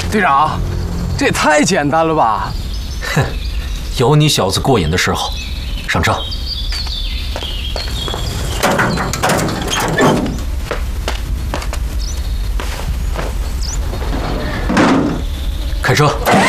队长，这也太简单了吧？ 哼，有你小子过瘾的时候。上车。开车。